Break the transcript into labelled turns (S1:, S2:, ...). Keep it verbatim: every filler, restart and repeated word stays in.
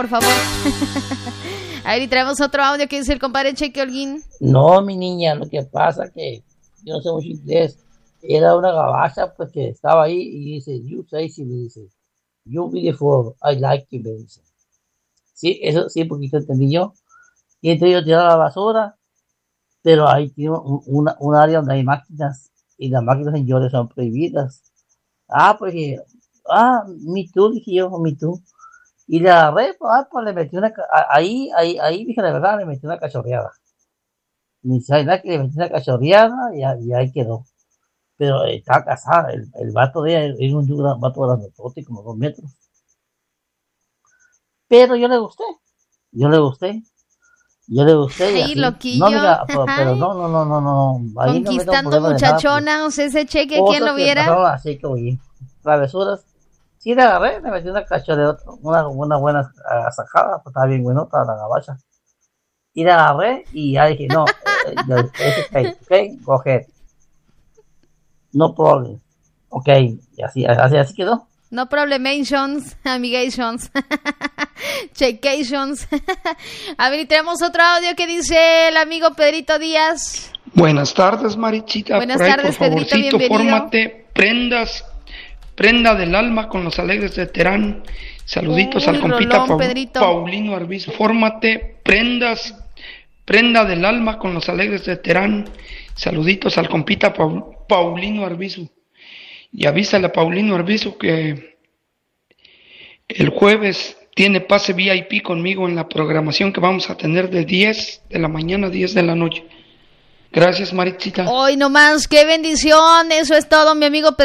S1: por favor. A ver, y traemos otro audio que dice el compadre Cheque Holguín.
S2: No, mi niña, lo que pasa que yo no sé mucho inglés. Era una gabacha pues que estaba ahí y dice, you sexy, me dice, you beautiful, I like you, me dice. Sí, eso sí, poquito entendí yo. Y entonces yo tiraba la basura, pero ahí tiene un, una, un área donde hay máquinas, y las máquinas, señores, son prohibidas. Ah, pues, ah, me too, dije yo, me too. Y le agarré, pues, ah, pues le metí una, ahí, ahí, ahí, dije la verdad, le metí una cachorreada. Ni sabe nada que le metí una cachorreada y, y ahí quedó. Pero eh, estaba casada, el, el vato de ella es un vato grandote, como dos metros. Pero yo le gusté, yo le gusté, yo le gusté.
S1: Ay, loquillo.
S2: No, mira, pero, pero no, no, no, no, no.
S1: Ahí conquistando no muchachona, o sea, ese Cheque, ¿quién lo viera?
S2: Así que, oye, travesuras. Sí, le agarré, le metí una cachorreada, una, una buena sacada, pues estaba bien buenota la gabacha. Y le agarré y ya dije, no, ese case, ok, go ahead. No problem. Ok, y así, así, así quedó.
S1: No problemations, amigations, checations. A ver, y tenemos otro audio que dice el amigo Pedrito Díaz.
S3: Buenas tardes, Marichita.
S1: Buenas
S3: por ahí,
S1: tardes,
S3: por
S1: Pedrito,
S3: favorcito,
S1: bienvenido.
S3: Fórmate, prendas, prenda del alma con los alegres de Terán. Saluditos
S1: Uy,
S3: al compita
S1: rolón,
S3: Pa- Paulino Arbizu. Fórmate, prendas, prenda del alma con los alegres de Terán. Saluditos al compita Pa- Paulino Arbizu. Y avísale a Paulino Arbizu que el jueves tiene pase V I P conmigo en la programación que vamos a tener de diez de la mañana a diez de la noche. Gracias, Marichita.
S1: Hoy nomás, qué bendición. Eso es todo, mi amigo Pedrito.